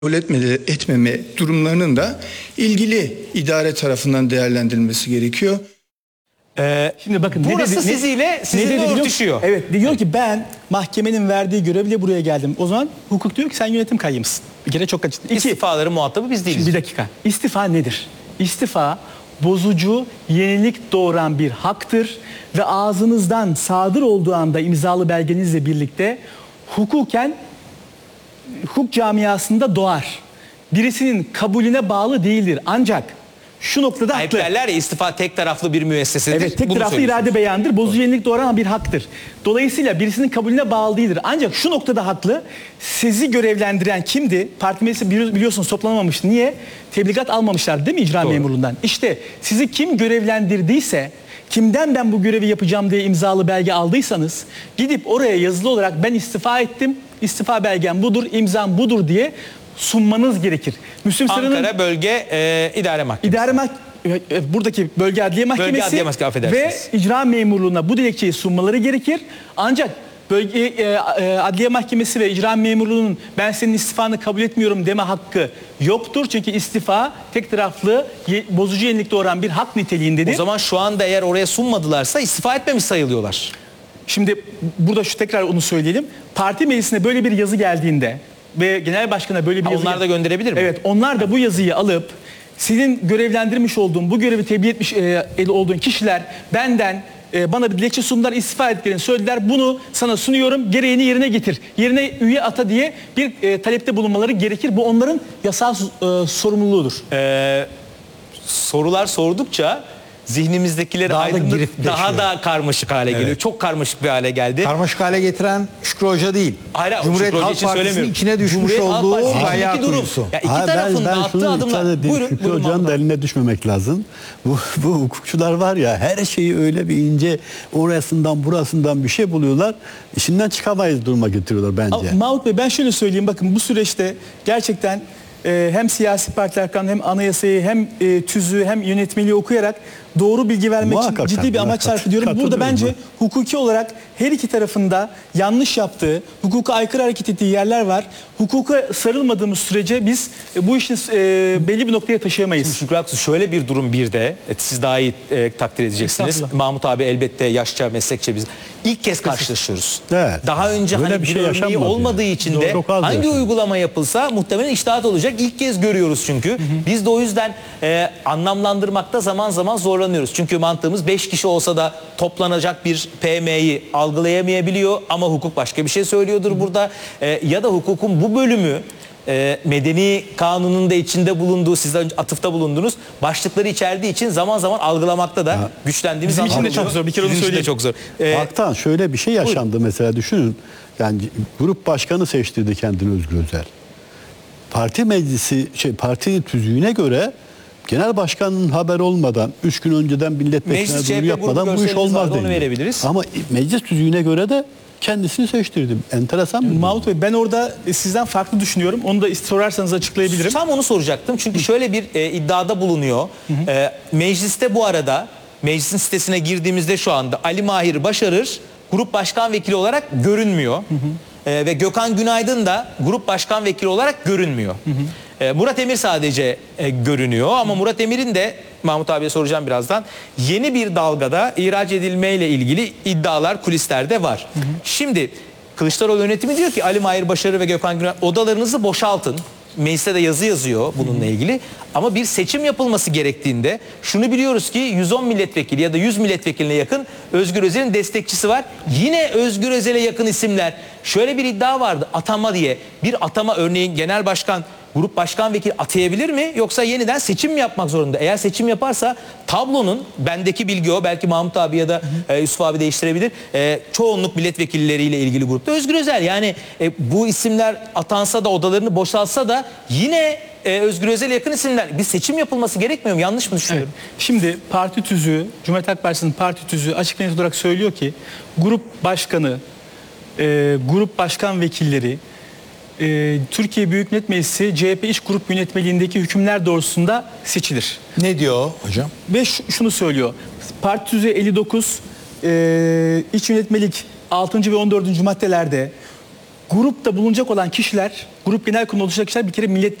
kabul etmeme durumlarının da ilgili idare tarafından değerlendirilmesi gerekiyor. Şimdi bakın burası sizinle örtüşüyor. Evet, diyor ki ben mahkemenin verdiği görevle buraya geldim. O zaman hukuk diyor ki sen yönetim kayyımısın. Bir kere çok açık. İstifaların muhatabı biz değiliz. Şimdi bir dakika. İstifa nedir? İstifa bozucu, yenilik doğuran bir haktır ve ağzınızdan sadır olduğu anda imzalı belgenizle birlikte hukuken hukuk camiasında doğar. Birisinin kabulüne bağlı değildir. Ancak şu noktada Hep haklı. derler ya, istifa tek taraflı bir müessesedir. Evet, tek Bunu taraflı irade beyandır. Bozucu yenilik doğuran bir haktır. Dolayısıyla birisinin kabulüne bağlı değildir. Ancak şu noktada haklı. Sizi görevlendiren kimdi? Parti meclisi biliyorsunuz toplanamamıştı. Niye? Tebligat almamışlardı değil mi icra memurluğundan? İşte sizi kim görevlendirdiyse, kimden ben bu görevi yapacağım diye imzalı belge aldıysanız, gidip oraya yazılı olarak ben istifa ettim, istifa belgem budur, imzam budur diye sunmanız gerekir. Ankara Bölge İdare Mahkemesi. Buradaki Bölge Adliye Mahkemesi ve icra memurluğuna bu dilekçeyi sunmaları gerekir. Ancak Adliye Mahkemesi ve icra memurluğunun ben senin istifanı kabul etmiyorum deme hakkı yoktur. Çünkü istifa tek taraflı bozucu yenilik doğuran bir hak niteliğindedir. O zaman şu anda eğer oraya sunmadılarsa istifa etmemiş sayılıyorlar. Şimdi burada tekrar onu söyleyelim. Parti meclisine böyle bir yazı geldiğinde ve genel başkana böyle bir yazı... Onlar da gönderebilir mi? Evet, onlar da bu yazıyı alıp senin görevlendirmiş olduğun, bu görevi tebliğ etmiş olduğun kişiler benden bana bir dilekçe sundular, istifa ettiklerini söylediler. Bunu sana sunuyorum, gereğini yerine getir. Yerine üye ata diye bir talepte bulunmaları gerekir. Bu onların yasal sorumluluğudur. Sorular sordukça zihnimizdekileri daha da karmaşık hale geliyor. Çok karmaşık bir hale geldi. Karmaşık hale getiren Şükrü Hoca değil. Hayır, Cumhuriyet Halk Partisi'nin içine düşmüş olduğu bayağı duyusu. Ya iki tarafın da attığı adımlar. Şükrü Hoca'nın da eline düşmemek lazım. Bu hukukçular var ya, her şeyi öyle bir ince orasından burasından bir şey buluyorlar. İşinden çıkamayız duruma getiriyorlar bence. Mahmut Bey, ben şöyle söyleyeyim, bakın bu süreçte gerçekten hem siyasi partiler kanunu, hem anayasayı, hem tüzüğü, hem yönetmeliği okuyarak doğru bilgi vermek için ciddi bir amaç sarf ediyorum. Burada bence hukuki olarak her iki tarafında yanlış yaptığı, hukuka aykırı hareket ettiği yerler var. Hukuka sarılmadığımız sürece biz bu işi belli bir noktaya taşıyamayız. Şükrü Aksu, şöyle bir durum bir de siz daha iyi takdir edeceksiniz. Mahmut abi elbette yaşça, meslekçe biz ilk kez karşılaşıyoruz. Evet. Daha önce hani bir örneği olmadığı için de hangi uygulama yapılsa muhtemelen içtihat olacak. İlk kez görüyoruz çünkü. Biz de o yüzden anlamlandırmakta zaman zaman zorlanıyoruz. Çünkü mantığımız 5 kişi olsa da toplanacak bir PM'yi algılayamayabiliyor ama hukuk başka bir şey söylüyordur burada. Ya da hukukun bu bölümü medeni kanunun da içinde bulunduğu, siz de atıfta bulundunuz, başlıkları içerdiği için zaman zaman algılamakta da güçlendiğimiz bizim için de çok zor. Bir kere onu söyleyeyim. Çok zor. Haktan şöyle bir şey yaşandı mesela, düşünün. Yani grup başkanı seçtirdi kendini Özgür Özel. Parti meclisi parti tüzüğüne göre genel başkanın haber olmadan 3 gün önceden milletvekiline duyuru yapmadan bu iş olmaz dedi. Ama meclis tüzüğüne göre de kendisini seçtirdim. Enteresan bir Mahmut Bey, ben orada sizden farklı düşünüyorum. Onu da sorarsanız açıklayabilirim. Tam onu soracaktım. Çünkü şöyle bir iddiada bulunuyor. Mecliste bu arada, meclisin sitesine girdiğimizde şu anda Ali Mahir Başarır grup başkan vekili olarak görünmüyor. Ve Gökhan Günaydın da grup başkan vekili olarak görünmüyor. Murat Emir sadece görünüyor ama Murat Emir'in de, Mahmut abiye soracağım birazdan, yeni bir dalgada ihraç edilmeyle ilgili iddialar kulislerde var. Şimdi Kılıçdaroğlu yönetimi diyor ki Ali Mahir Başarır ve Gökhan Günaydın odalarınızı boşaltın. Mecliste de yazı yazıyor bununla ilgili. Ama bir seçim yapılması gerektiğinde şunu biliyoruz ki 110 milletvekili ya da 100 milletvekiline yakın Özgür Özel'in destekçisi var. Yine Özgür Özel'e yakın isimler. Şöyle bir iddia vardı, atama diye. Bir atama, örneğin genel başkan grup başkan vekili atayabilir mi? Yoksa yeniden seçim mi yapmak zorunda? Eğer seçim yaparsa tablonun, bendeki bilgi o, belki Mahmut abi ya da Yusuf abi değiştirebilir, çoğunluk milletvekilleriyle ilgili grupta Özgür Özel. Yani bu isimler atansa da, odalarını boşaltsa da yine Özgür Özel'e yakın isimler. Bir seçim yapılması gerekmiyor mu? Yanlış mı düşünüyorum? Evet. Şimdi parti tüzüğü, Cumhuriyet Halk Partisi'nin parti tüzüğü açık net olarak söylüyor ki grup başkanı, grup başkan vekilleri Türkiye Büyük Millet Meclisi CHP İş Grup Yönetmeliğindeki hükümler doğrultusunda seçilir. Ne diyor hocam? Ve şunu söylüyor. Parti tüzüğü 59, iç yönetmelik 6. ve 14. maddelerde grupta bulunacak olan kişiler, grup genel kurulu oluşacak kişiler bir kere